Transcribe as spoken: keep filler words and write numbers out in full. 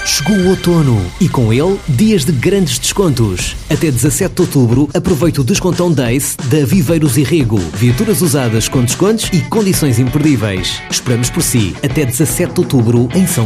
Chegou o outono e com ele dias de grandes descontos. Até dezassete de outubro aproveite o descontão Days da Viveiros e Rego. Viaturas usadas com descontos e condições imperdíveis. Esperamos por si até dezassete de outubro em São